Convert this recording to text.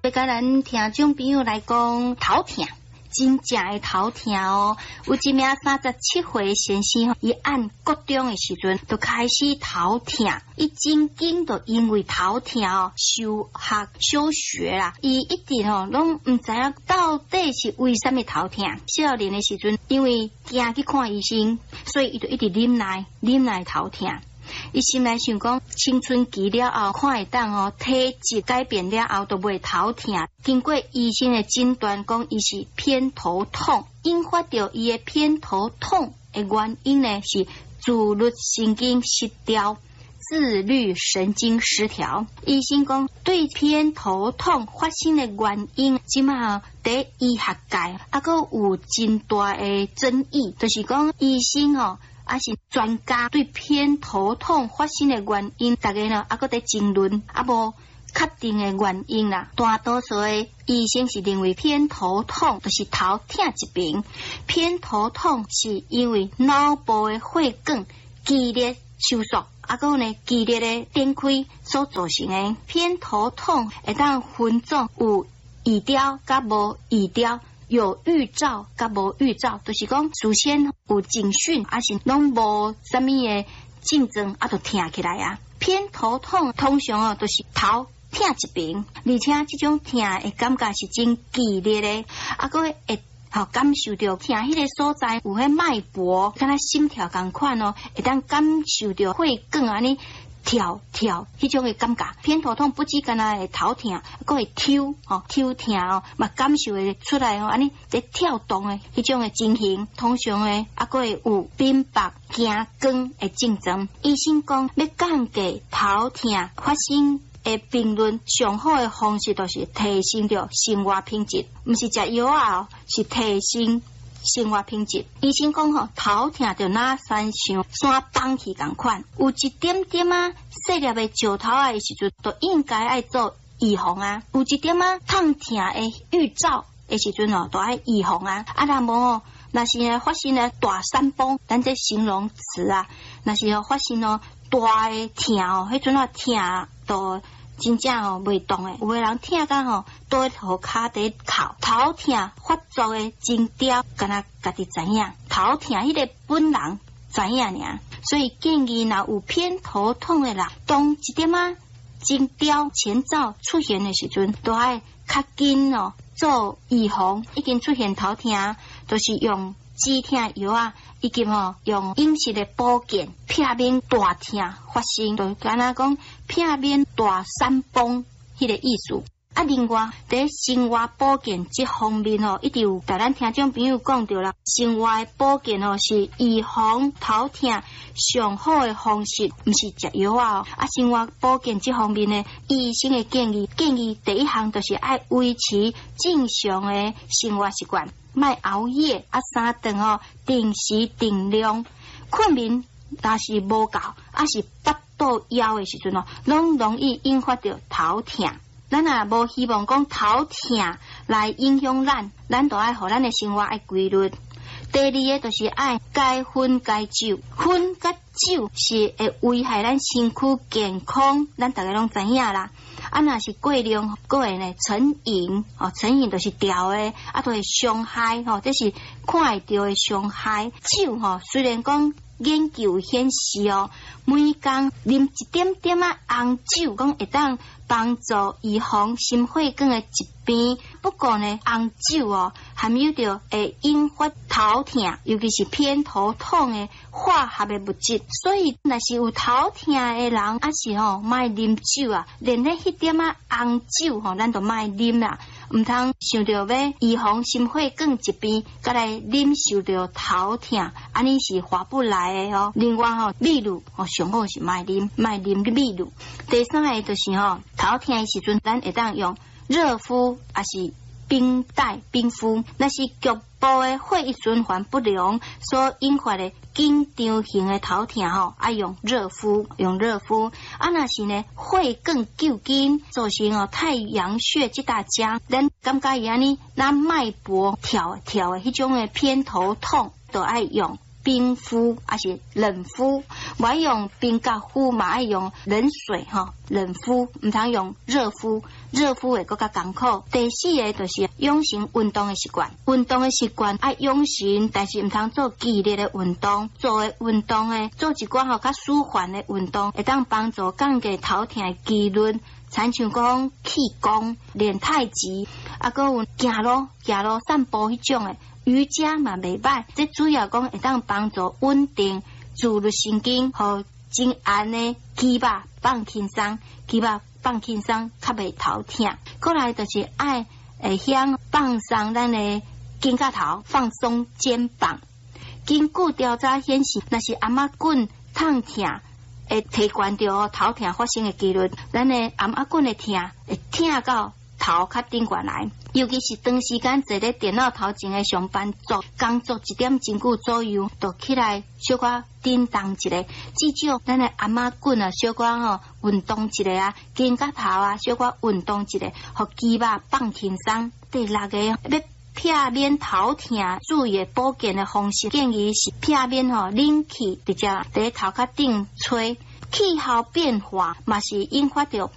要甲咱听众朋友来讲头痛。真正的头痛哦，有一名37岁先生，伊按国中的时阵就开始头痛，伊真紧就因为头痛休学休学啦，伊一直拢唔知影到底是为什么头痛。少年的时阵，因为惊去看医生，所以伊就一直忍耐头痛。伊心内想讲，青春期了后，看会当体质改变了后，都袂头痛。经过医生的诊断，讲伊是偏头痛，引发到伊的偏头痛的原因呢是自律神经失调、自律神经失调。医生讲，对偏头痛发生的原因，即马在医学界还有真大的争议，就是讲医生还是专家对偏头痛发生的原因，大家还搁在争论，无确定的原因啦。大多数的医生是认为偏头痛就是头痛一病，偏头痛是因为脑部的血管激烈收缩，搁呢激烈的展开所造成的。偏头痛会当分种有预兆甲无预兆。有预兆甲无预兆，就是讲首先有警讯，还是拢无什么的症状，就痛起来啊。偏头痛通常都是头痛一边，而且这种痛的感觉是真激烈的，搁会感受到痛迄个所在有迄脉搏，敢若心跳共款会当感受到血管安尼。跳，迄种的感觉，偏头痛不止干那会头痛，还会抽痛嘛感受会出来安尼在跳动的迄种的情形，通常的还会有冰白、惊光的症状。医生讲，要降低头痛发生的评论，上好的方式就是提升着生活品质，不是食药是提升生活品质。医生讲头痛就若像山崩起共款，有一点点细粒的石头的时阵，就应该爱做预防啊。有一点痛痛的预兆的时阵都爱预防啊。若无若是发生大山崩，咱这形容词啊，若是发生大的痛迄阵痛都。真正袂动诶，有诶人痛到倒喺涂骹底哭，头痛发作诶征兆，敢若家己知影，头痛迄个本人知影尔。所以建议若有偏头痛诶人，当一点征兆前兆出现诶时阵，都爱较紧做预防。已经出现头痛，就是用止痛药啊，以及用饮食的保健，避免大痛发生，就敢若讲避免大山崩迄个意思。另外在生活保健这方面一直有甲咱听众朋友讲到啦，生活的保健是预防头痛上好的方式，不是食药生活保健这方面呢，医生的建议第一项就是爱维持正常的生活习惯，莫熬夜3顿定时定量，困眠若是无够，是腹肚枵的时阵拢容易引发到头痛。咱也无希望讲头痛来影响咱都爱互咱的生活爱规律。第二个就是爱该薰该酒，薰甲酒是会危害咱身躯健康，咱大家拢知影啦。若是过量，个会呢成瘾成瘾就是调的，都会伤害这是看会到的伤害。酒虽然讲研究显示每工啉一点点红酒，讲会当帮助预防心血管的疾病。不过呢，红酒含有着会引发头痛，尤其是偏头痛的化学的物质。所以，若是有头痛的人，是莫啉酒啊，连迄点红酒咱都莫啉啦。唔通想着要预防心血管疾病，再来忍受着头痛，安尼是划不来的另外秘鲁上好是莫啉秘鲁。第三个就是头痛的时阵，咱会当用热敷还是冰敷。那是局部的血液循环不良所引发的紧张型的头痛爱用热敷。若是呢血管纠紧造成太阳穴这大家，咱感觉伊安尼咱脉搏跳的迄种的偏头痛，都爱用冰敷还是冷敷，不爱用冰甲敷嘛，爱用冷水哈，冷敷，唔通用热敷，热敷会更加艰苦。第四个就是养成运动的习惯，运动的习惯爱养成，但是唔通做激烈的运动，做的运动诶，做一寡较舒缓的运动，会当帮助降低头痛的几率。参像讲气功、练太极，啊，搁有行路散步迄种诶，瑜伽嘛袂歹。这主要讲会当帮助稳定自律神经，和真安的肌肉放轻松，较袂头痛。过来就是爱会晓放松咱的肩胛头，放松肩膀。根据调查显示，若是阿妈棍痛痛。会提悬着头痛发生的几率，咱的颔仔骨的痛会痛到头较顶悬来，尤其是长时间坐咧电脑头前的上班族，工作1点钟久左右，就起来小可振动一下，至少咱的颔仔骨啊小可运动一下啊，肩胛头啊小可运动一下，互肌肉放轻松。第6个要避免头痛，注意保健的方式，建议是避免冷气直接在头壳顶吹。气候变化嘛是引发着